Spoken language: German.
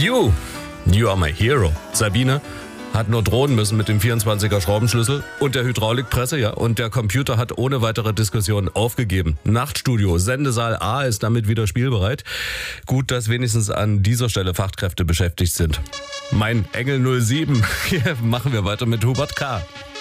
You are my hero. Sabine hat nur drohen müssen mit dem 24er Schraubenschlüssel und der Hydraulikpresse, ja. Und der Computer hat ohne weitere Diskussion aufgegeben. Nachtstudio, Sendesaal A ist damit wieder spielbereit. Gut, dass wenigstens an dieser Stelle Fachkräfte beschäftigt sind. Mein Engel 07. Hier machen wir weiter mit Hubert K.